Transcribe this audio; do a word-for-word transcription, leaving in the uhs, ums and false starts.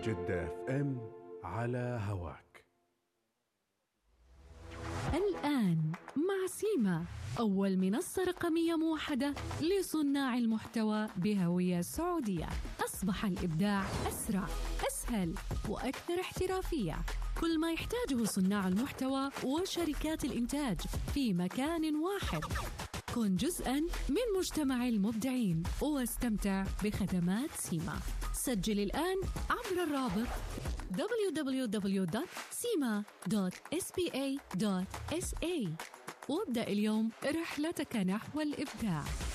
جدة اف ام على هواك. الآن مع سيما، أول منصة رقمية موحدة لصناع المحتوى بهوية سعودية. أصبح الإبداع أسرع، أسهل وأكثر احترافية. كل ما يحتاجه صناع المحتوى وشركات الإنتاج في مكان واحد. كن جزءاً من مجتمع المبدعين واستمتع بخدمات سيما. سجل الآن عبر الرابط دبليو دبليو دبليو دوت سيما دوت إس بي إيه دوت إس إيه وابدأ اليوم رحلتك نحو الإبداع.